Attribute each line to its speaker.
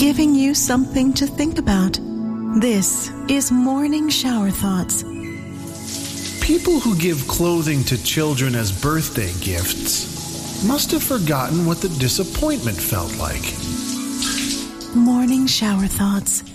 Speaker 1: giving you something to think about. This is Morning Shower Thoughts.
Speaker 2: People who give clothing to children as birthday gifts must have forgotten what the disappointment felt like.
Speaker 1: Morning Shower Thoughts.